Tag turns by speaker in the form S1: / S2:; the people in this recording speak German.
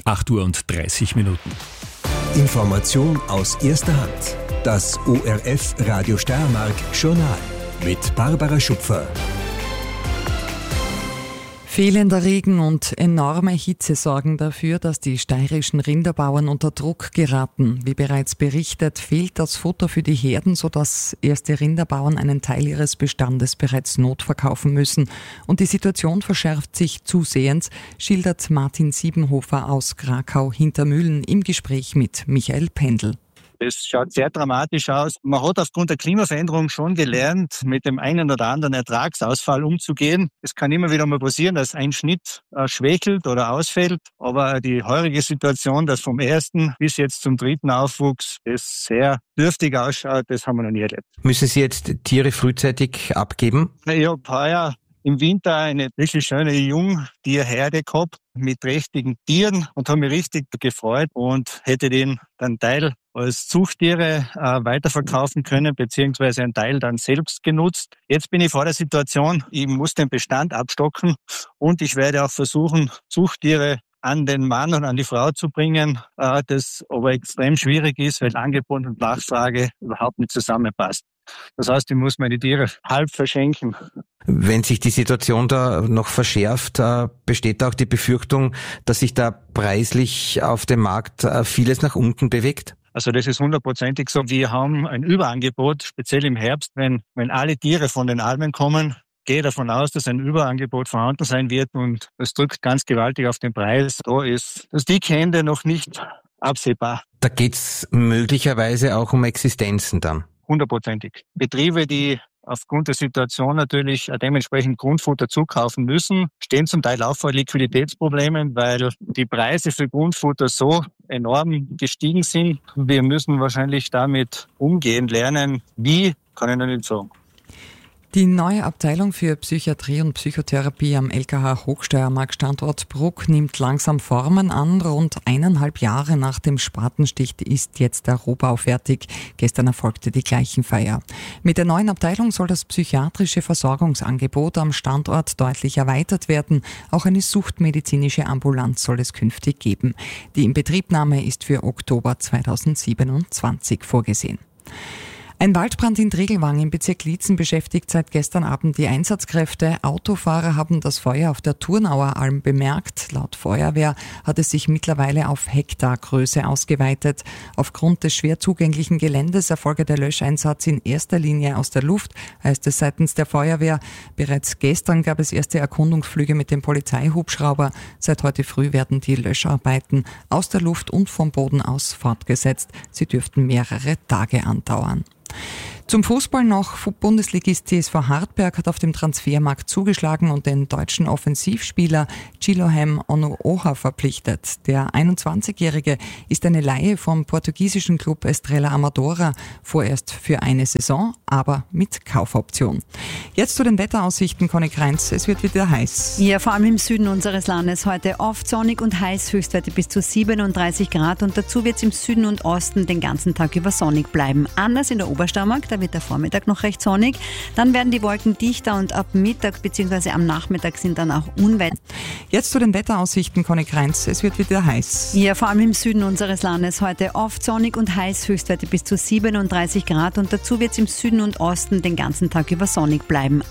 S1: 8:30 Uhr.
S2: Information aus erster Hand. Das ORF Radio Steiermark Journal mit Barbara Schupfer.
S3: Fehlender Regen und enorme Hitze sorgen dafür, dass die steirischen Rinderbauern unter Druck geraten. Wie bereits berichtet, fehlt das Futter für die Herden, sodass erste Rinderbauern einen Teil ihres Bestandes bereits notverkaufen müssen. Und die Situation verschärft sich zusehends, schildert Martin Siebenhofer aus Krakau-Hintermühlen im Gespräch mit Michael Pendl.
S4: Es schaut sehr dramatisch aus. Man hat aufgrund der Klimaveränderung schon gelernt, mit dem einen oder anderen Ertragsausfall umzugehen. Es kann immer wieder mal passieren, dass ein Schnitt schwächelt oder ausfällt. Aber die heurige Situation, dass vom ersten bis jetzt zum dritten Aufwuchs es sehr dürftig ausschaut, das haben wir noch nie erlebt.
S5: Müssen Sie jetzt Tiere frühzeitig abgeben?
S4: Ich habe heuer im Winter eine wirklich schöne Jungtierherde gehabt mit trächtigen Tieren und habe mich richtig gefreut und hätte den dann Teil als Zuchttiere weiterverkaufen können, beziehungsweise einen Teil dann selbst genutzt. Jetzt bin ich vor der Situation, ich muss den Bestand abstocken und ich werde auch versuchen, Zuchttiere an den Mann und an die Frau zu bringen, das aber extrem schwierig ist, weil Angebot und Nachfrage überhaupt nicht zusammenpasst. Das heißt, ich muss meine Tiere halb verschenken.
S5: Wenn sich die Situation da noch verschärft, besteht auch die Befürchtung, dass sich da preislich auf dem Markt vieles nach unten bewegt?
S4: Also das ist 100%ig so. Wir haben ein Überangebot, speziell im Herbst, wenn alle Tiere von den Almen kommen. Gehe davon aus, dass ein Überangebot vorhanden sein wird und das drückt ganz gewaltig auf den Preis. Da ist das dicke Ende noch nicht absehbar.
S5: Da geht's möglicherweise auch um Existenzen dann?
S4: 100%ig. Betriebe, die aufgrund der Situation natürlich dementsprechend Grundfutter zukaufen müssen, stehen zum Teil auch vor Liquiditätsproblemen, weil die Preise für Grundfutter so enorm gestiegen sind. Wir müssen wahrscheinlich damit umgehen lernen. Wie, kann ich noch nicht sagen.
S3: Die neue Abteilung für Psychiatrie und Psychotherapie am LKH Hochsteiermark Standort Bruck nimmt langsam Formen an. Rund 1,5 Jahre nach dem Spatenstich ist jetzt der Rohbau fertig. Gestern erfolgte die Gleichenfeier. Mit der neuen Abteilung soll das psychiatrische Versorgungsangebot am Standort deutlich erweitert werden. Auch eine suchtmedizinische Ambulanz soll es künftig geben. Die Inbetriebnahme ist für Oktober 2027 vorgesehen. Ein Waldbrand in Tregelwang im Bezirk Liezen beschäftigt seit gestern Abend die Einsatzkräfte. Autofahrer haben das Feuer auf der Turnauer Alm bemerkt. Laut Feuerwehr hat es sich mittlerweile auf Hektargröße ausgeweitet. Aufgrund des schwer zugänglichen Geländes erfolge der Löscheinsatz in erster Linie aus der Luft, heißt es seitens der Feuerwehr. Bereits gestern gab es erste Erkundungsflüge mit dem Polizeihubschrauber. Seit heute früh werden die Löscharbeiten aus der Luft und vom Boden aus fortgesetzt. Sie dürften mehrere Tage andauern. Zum Fußball noch. Bundesligist TSV Hartberg hat auf dem Transfermarkt zugeschlagen und den deutschen Offensivspieler Chilohem Onuoha verpflichtet. Der 21-Jährige ist eine Leihe vom portugiesischen Club Estrela Amadora, vorerst für eine Saison, aber mit Kaufoption. Jetzt zu den Wetteraussichten, Conny Kreinz. Es wird wieder heiß.
S6: Ja, vor allem im Süden unseres Landes heute oft sonnig und heiß, Höchstwerte bis zu 37 Grad und dazu wird es im Süden und Osten den ganzen Tag über sonnig bleiben. Anders in der Obersteiermark, da wird der Vormittag noch recht sonnig. Dann werden die Wolken dichter und ab Mittag bzw. am Nachmittag sind dann auch Unwetter.
S3: Jetzt zu den Wetteraussichten, Conny Kreinz. Es wird wieder heiß.
S6: Ja, vor allem im Süden unseres Landes heute oft sonnig und heiß, Höchstwerte bis zu 37 Grad und dazu wird es im Süden und Osten den ganzen Tag über sonnig bleiben.